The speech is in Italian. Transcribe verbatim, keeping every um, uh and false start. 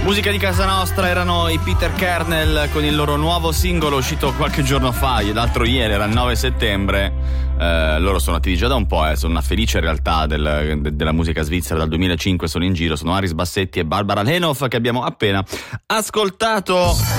Musica di casa nostra, erano i Peter Kernel con il loro nuovo singolo uscito qualche giorno fa, l'altro ieri, era il nove settembre. Eh, loro sono attivi già da un po', eh, sono una felice realtà del, de, della musica svizzera, dal duemilacinque sono in giro, sono Aris Bassetti e Barbara Lenhoff che abbiamo appena ascoltato.